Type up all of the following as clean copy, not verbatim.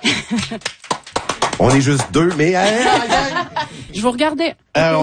On est juste deux, mais... Je vous regardais.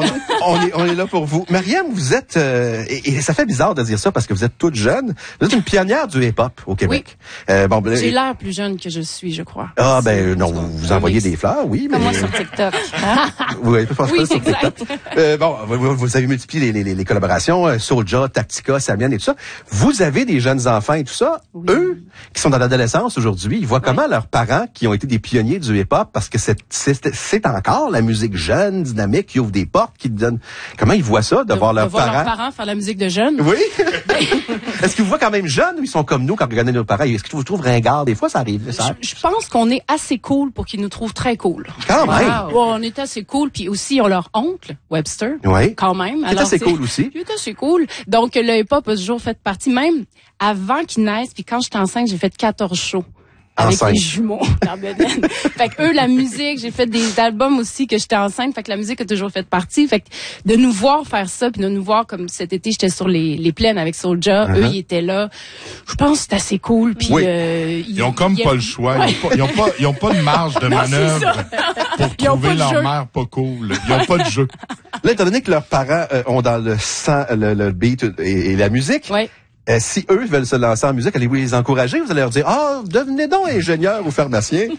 On est là pour vous. Mariam, vous êtes... et ça fait bizarre de dire ça parce que vous êtes toute jeune. Vous êtes une pionnière du hip-hop au Québec. Oui. J'ai l'air plus jeune que je suis, je crois. Ah, ben non, vous envoyez des fleurs, oui. Comme moi sur TikTok. Oui, pas oui, sur exact. TikTok. Vous avez multiplié les collaborations, Soulja, Tactica, Samian et tout ça. Vous avez des jeunes enfants et tout ça. Oui. Eux, qui sont dans l'adolescence aujourd'hui, ils voient comment leurs parents, qui ont été des pionniers du hip-hop, parce que c'est encore la musique jeune, dynamique, qui ouvre des portes, qui donne... Comment ils voient ça, de voir leurs parents faire la musique de jeunes? Oui. Est-ce qu'ils vous voient quand même jeunes ou ils sont comme nous quand ils regardent nos parents? Est-ce qu'ils vous trouvent ringards? Des fois, ça arrive. Je pense qu'on est assez cool pour qu'ils nous trouvent très cool. Quand même. Ouais, on est assez cool. Puis aussi, ils ont leur oncle, Webster. Oui. Quand même. C'est assez cool aussi. C'est assez cool. Donc, le hip-hop a toujours fait partie. Même avant qu'ils naissent, puis quand j'étais enceinte, j'ai fait 14 shows. Avec les jumeaux dans Bedaine. Fait que eux, la musique, j'ai fait des albums aussi que j'étais enceinte. Fait que la musique a toujours fait partie. Fait que de nous voir faire ça, puis de nous voir comme cet été, j'étais sur les plaines avec Soulja. Eux, ils étaient là. Je pense que c'est assez cool. Puis ils ont comme pas le choix. Ils ont pas de marge de manœuvre pour trouver leur mère pas cool. Ils ont pas de jeu. Là, étant donné que leurs parents ont dans le sang le beat et la musique. Ouais. Si eux veulent se lancer en musique, allez-vous les encourager? Vous allez leur dire, devenez donc ingénieur ou pharmacien.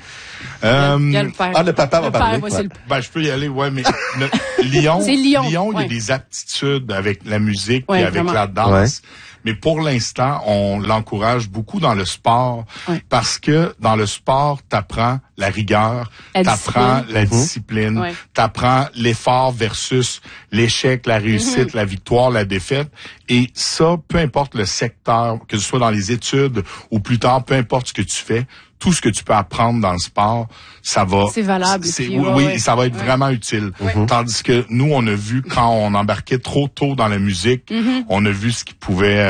Le père. Le papa va parler. Je peux y aller, mais Lyon, il y a des aptitudes avec la musique et avec la danse. Ouais. Mais pour l'instant, on l'encourage beaucoup dans le sport parce que dans le sport, t'apprends la rigueur, t'apprends la discipline, t'apprends l'effort versus l'échec, la réussite, la victoire, la défaite. Et ça, peu importe le secteur, que ce soit dans les études ou plus tard, peu importe ce que tu fais, tout ce que tu peux apprendre dans le sport, ça va... C'est valable. Ça va être vraiment utile. Tandis que nous, on a vu quand on embarquait trop tôt dans la musique, on a vu ce qui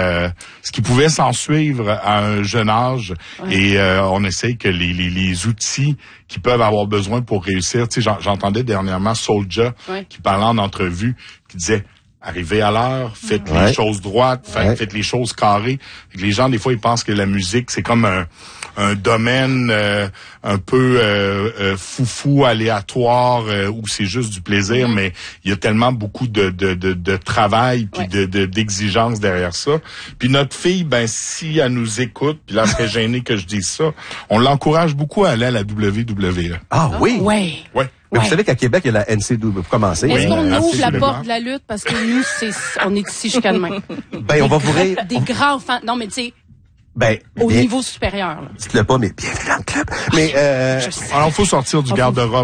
pouvait s'en suivre à un jeune âge. Et on essaye que les outils qui peuvent avoir besoin pour réussir. Tu sais, j'entendais dernièrement Soulja qui parlait en entrevue, qui disait... Arrivez à l'heure, faites les choses droites, faites les choses carrées. Les gens, des fois, ils pensent que la musique, c'est comme un domaine un peu foufou, aléatoire, où c'est juste du plaisir, mais il y a tellement beaucoup de travail puis d'exigences derrière ça. Puis notre fille, si elle nous écoute, puis là, elle serait gênée que je dise ça, on l'encourage beaucoup à aller à la WWE. Ah oui? Oui. Mais vous savez qu'à Québec, il y a la NCW pour commencer. Est-ce qu'on ouvre la porte de la lutte? Parce que nous, on est ici jusqu'à demain. On va vous des grands fans. Non, mais tu sais, au niveau supérieur. Dites-le pas, mais bienvenue dans le club. Mais alors, faut sortir du garde-robe.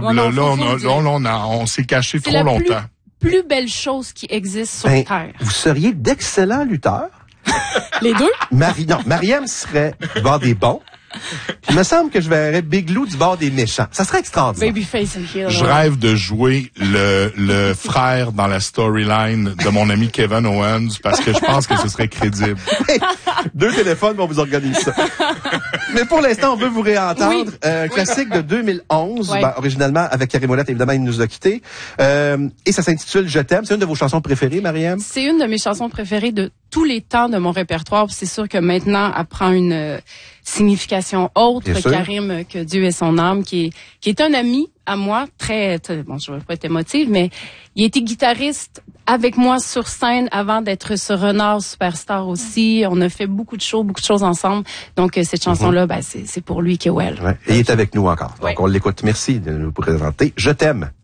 On s'est caché trop longtemps. Plus belle chose qui existe sur Terre. Vous seriez d'excellents lutteurs. Les deux? Mariam serait du bord des bons. Il me semble que je verrais Big Lou du bord des méchants. Ça serait extraordinaire. Babyface and heel. Je rêve de jouer le frère dans la storyline de mon ami Kevin Owens parce que je pense que ce serait crédible. Deux téléphones, on vous organise ça. Mais pour l'instant, on veut vous réentendre. Un classique de 2011, originalement avec Carrie Molette, évidemment, il nous a quittés. Et ça s'intitule Je t'aime. C'est une de vos chansons préférées, Mariam? C'est une de mes chansons préférées de tous les temps de mon répertoire. C'est sûr que maintenant, elle prend une signification autre. Karim, que Dieu ait son âme, qui est un ami à moi, très bon, je vais pas être émotive, mais il était guitariste avec moi sur scène avant d'être sur Renard Superstar aussi. On a fait beaucoup de choses ensemble. Donc, cette chanson-là, c'est pour lui que Et il est avec nous encore. Donc, on l'écoute. Merci de nous présenter. Je t'aime.